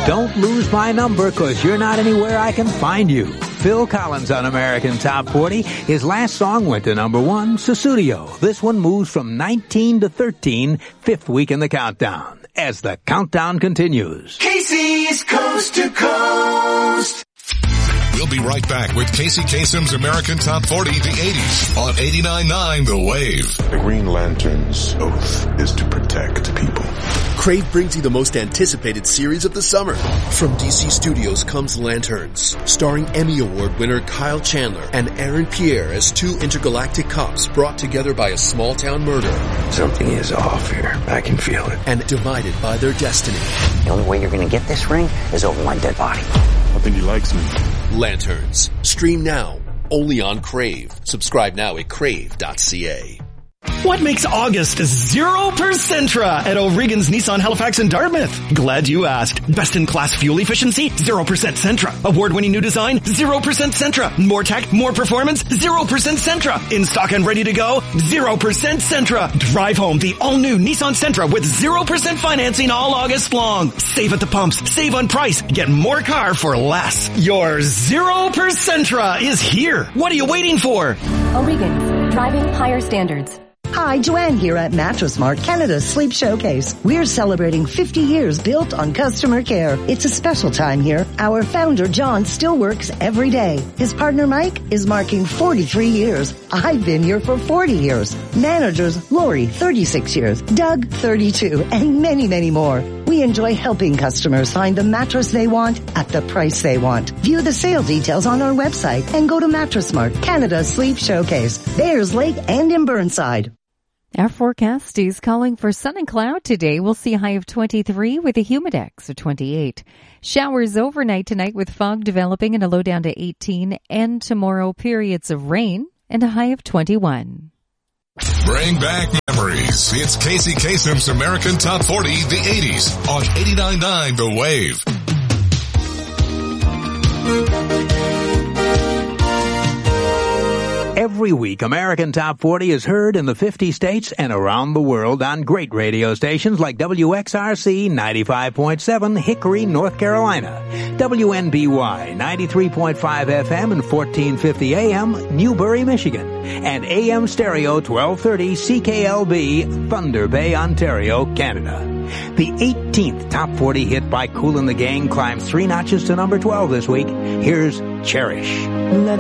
Don't lose my number, 'cause you're not anywhere I can find you. Phil Collins on American Top 40. His last song went to number 1, Sussudio. This one moves from 19 to 13, 5th week in the countdown. As the countdown continues. Casey's Coast to Coast. We'll be right back with Casey Kasem's American Top 40, the 80s, on 89.9 The Wave. The Green Lantern's oath is to protect people. Crave brings you the most anticipated series of the summer. From DC Studios comes Lanterns, starring Emmy Award winner Kyle Chandler and Aaron Pierre as two intergalactic cops brought together by a small-town murder. Something is off here. I can feel it. And divided by their destiny. The only way you're going to get this ring is over my dead body. I think he likes me. Lanterns. Stream now. Only on Crave. Subscribe now at crave.ca. What makes August 0%ra at O'Regan's Nissan Halifax and Dartmouth? Glad you asked. Best-in-class fuel efficiency? 0% Sentra. Award-winning new design? 0% Sentra. More tech, more performance? 0% Sentra. In stock and ready to go? 0% Sentra. Drive home the all-new Nissan Sentra with 0% financing all August long. Save at the pumps. Save on price. Get more car for less. Your 0%ra is here. What are you waiting for? O'Regan's. Driving higher standards. Hi, Joanne here at Mattress Mart, Canada's Sleep Showcase. We're celebrating 50 years built on customer care. It's a special time here. Our founder, John, still works every day. His partner, Mike, is marking 43 years. I've been here for 40 years. Managers, Lori, 36 years. Doug, 32, and many, many more. We enjoy helping customers find the mattress they want at the price they want. View the sale details on our website and go to Mattress Mart, Canada's Sleep Showcase, Bayers Lake and in Burnside. Our forecast is calling for sun and cloud today. We'll see a high of 23 with a humidex of 28. Showers overnight tonight with fog developing and a low down to 18. And tomorrow periods of rain and a high of 21. Bring back memories. It's Casey Kasem's American Top 40, the 80s, on 89.9 The Wave. Every week, American Top 40 is heard in the 50 states and around the world on great radio stations like WXRC 95.7 Hickory, North Carolina, WNBY 93.5 FM and 1450 AM Newbury, Michigan, and AM Stereo 1230 CKLB Thunder Bay, Ontario, Canada. The 18th Top 40 hit by Kool and the Gang climbs 3 notches to number 12 this week. Here's Cherish. Let's